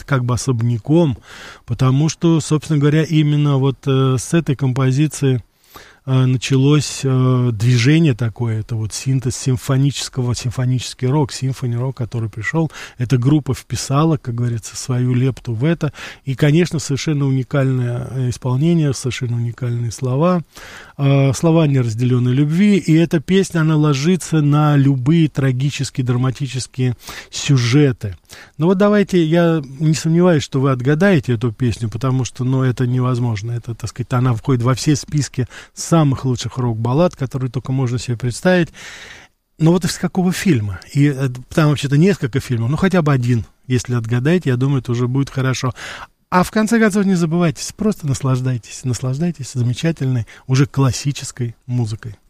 это как бы особняком, потому что, собственно говоря, именно вот с этой композиции началось движение такое, это вот синтез симфонический рок, симфони-рок, который пришел. Эта группа вписала, как говорится, свою лепту в это. И, конечно, совершенно уникальное исполнение, совершенно уникальные слова. Слова неразделенной любви. И эта песня, она ложится на любые трагические, драматические сюжеты. Но вот давайте, я не сомневаюсь, что вы отгадаете эту песню, потому что, ну, это невозможно. Это, так сказать, она входит во все списки самых лучших рок-баллад, которые только можно себе представить. Но вот из какого фильма? И там вообще-то несколько фильмов, ну хотя бы один, если отгадаете, я думаю, это уже будет хорошо. А в конце концов не забывайте, просто наслаждайтесь замечательной, уже классической музыкой.